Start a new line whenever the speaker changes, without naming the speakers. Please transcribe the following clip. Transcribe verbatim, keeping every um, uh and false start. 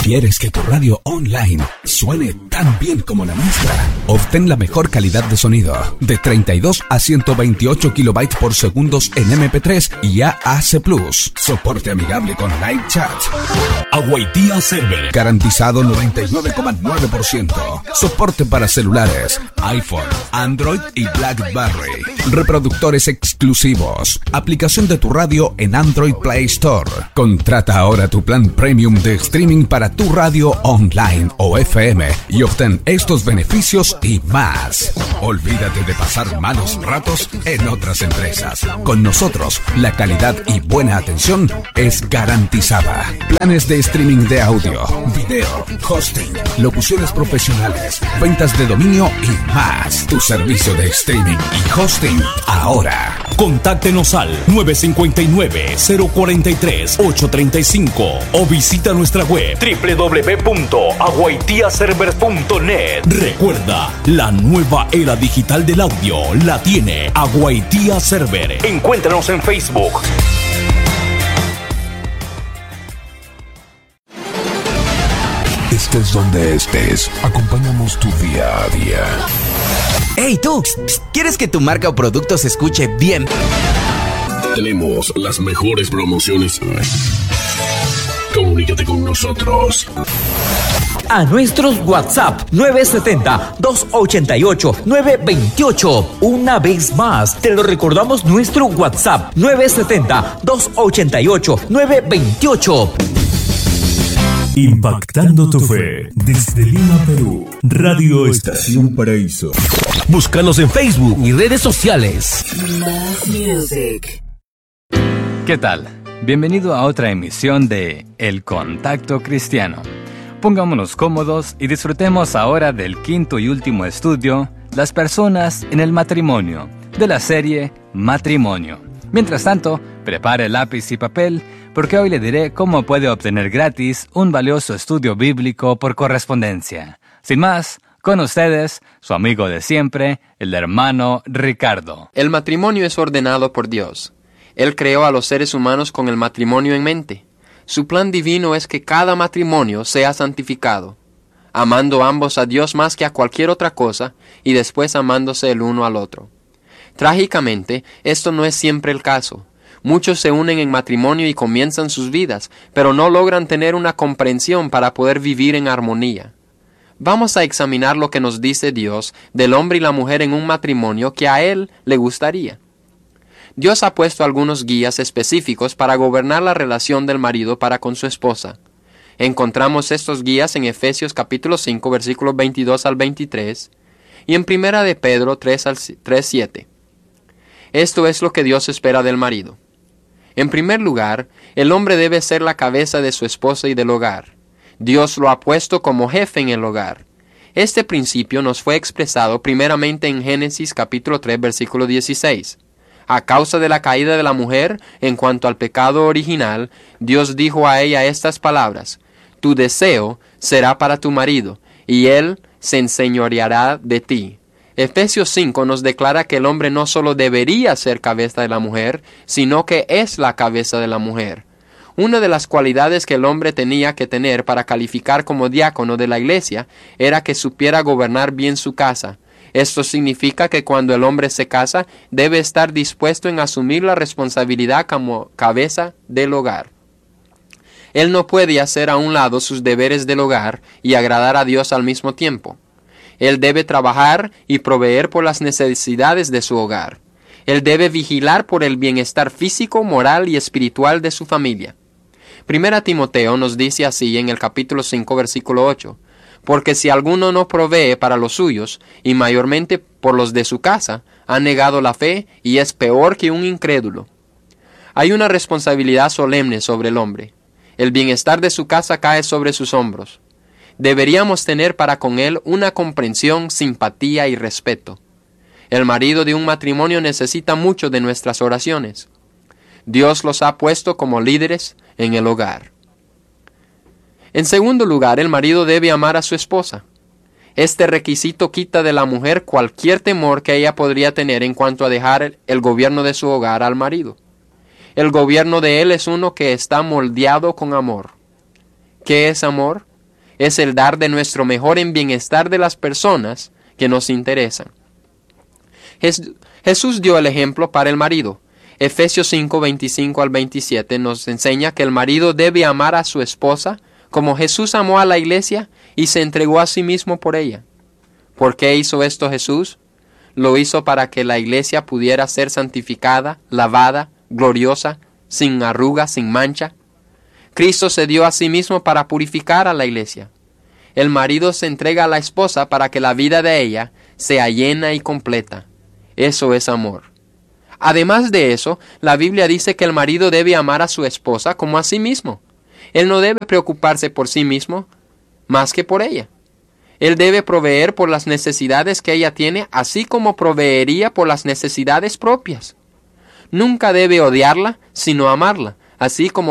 ¿Quieres que tu radio online suene tan bien como la nuestra? Obtén la mejor calidad de sonido de treinta y dos a ciento veintiocho kilobytes por segundo en eme pe tres y A A C plus. Soporte amigable con live chat. Aguaitía Server. Garantizado noventa y nueve coma nueve por ciento. Soporte para celulares, iPhone, Android y BlackBerry. Reproductores exclusivos. Aplicación de tu radio en Android Play Store. Contrata ahora tu plan premium de streaming para tu radio online o F M y obtén estos beneficios y más. Olvídate de pasar malos ratos en otras empresas. Con nosotros, la calidad y buena atención es garantizada. Planes de streaming de audio, video, hosting, locuciones profesionales, ventas de dominio y más. Tu servicio de streaming y hosting ahora.
Contáctenos al nueve cinco nueve, cero cuatro tres, ocho tres cinco o visita nuestra web doble u doble u doble u punto aguaitía server punto net. Recuerda, la nueva era digital del audio la tiene Aguaitía Server. Encuéntranos en Facebook.
Estés donde estés, acompañamos tu día a día.
¡Hey tú! ¿Quieres que tu marca o producto se escuche bien?
Tenemos las mejores promociones. Comunícate con nosotros.
A nuestros WhatsApp nueve siete cero, dos ocho ocho, nueve dos ocho. Una vez más, te lo recordamos, nuestro WhatsApp nueve siete cero, dos ocho ocho, nueve dos ocho.
Impactando tu fe desde Lima, Perú. Radio Estación Paraíso.
Búscanos en Facebook y redes sociales.
Más Music.
¿Qué tal? Bienvenido a otra emisión de El Contacto Cristiano. Pongámonos cómodos y disfrutemos ahora del quinto y último estudio, Las personas en el matrimonio, de la serie Matrimonio. Mientras tanto, prepare lápiz y papel, porque hoy le diré cómo puede obtener gratis un valioso estudio bíblico por correspondencia. Sin más, con ustedes, su amigo de siempre, el hermano Ricardo.
El matrimonio es ordenado por Dios. Él creó a los seres humanos con el matrimonio en mente. Su plan divino es que cada matrimonio sea santificado, amando ambos a Dios más que a cualquier otra cosa y después amándose el uno al otro. Trágicamente, esto no es siempre el caso. Muchos se unen en matrimonio y comienzan sus vidas, pero no logran tener una comprensión para poder vivir en armonía. Vamos a examinar lo que nos dice Dios del hombre y la mujer en un matrimonio que a Él le gustaría. Dios ha puesto algunos guías específicos para gobernar la relación del marido para con su esposa. Encontramos estos guías en Efesios capítulo cinco, versículos veintidós al veintitrés, y en Primera de Pedro tres, siete. Esto es lo que Dios espera del marido. En primer lugar, el hombre debe ser la cabeza de su esposa y del hogar. Dios lo ha puesto como jefe en el hogar. Este principio nos fue expresado primeramente en Génesis capítulo tres, versículo dieciséis. A causa de la caída de la mujer, en cuanto al pecado original, Dios dijo a ella estas palabras: tu deseo será para tu marido, y él se enseñoreará de ti. Efesios cinco nos declara que el hombre no solo debería ser cabeza de la mujer, sino que es la cabeza de la mujer. Una de las cualidades que el hombre tenía que tener para calificar como diácono de la iglesia era que supiera gobernar bien su casa. Esto significa que cuando el hombre se casa, debe estar dispuesto en asumir la responsabilidad como cabeza del hogar. Él no puede hacer a un lado sus deberes del hogar y agradar a Dios al mismo tiempo. Él debe trabajar y proveer por las necesidades de su hogar. Él debe vigilar por el bienestar físico, moral y espiritual de su familia. Primera Timoteo nos dice así en el capítulo cinco, versículo ocho. Porque si alguno no provee para los suyos, y mayormente por los de su casa, ha negado la fe y es peor que un incrédulo. Hay una responsabilidad solemne sobre el hombre. El bienestar de su casa cae sobre sus hombros. Deberíamos tener para con él una comprensión, simpatía y respeto. El marido de un matrimonio necesita mucho de nuestras oraciones. Dios los ha puesto como líderes en el hogar. En segundo lugar, el marido debe amar a su esposa. Este requisito quita de la mujer cualquier temor que ella podría tener en cuanto a dejar el gobierno de su hogar al marido. El gobierno de él es uno que está moldeado con amor. ¿Qué es amor? es el dar de nuestro mejor en bienestar de las personas que nos interesan. Jesús dio el ejemplo para el marido. Efesios cinco, veinticinco al veintisiete nos enseña que el marido debe amar a su esposa como Jesús amó a la iglesia y se entregó a sí mismo por ella. ¿Por qué hizo esto Jesús? Lo hizo para que la iglesia pudiera ser santificada, lavada, gloriosa, sin arruga, sin mancha. Cristo se dio a sí mismo para purificar a la iglesia. El marido se entrega a la esposa para que la vida de ella sea llena y completa. Eso es amor. Además de eso, la Biblia dice que el marido debe amar a su esposa como a sí mismo. Él no debe preocuparse por sí mismo más que por ella. Él debe proveer por las necesidades que ella tiene, así como proveería por las necesidades propias. Nunca debe odiarla, sino amarla, así como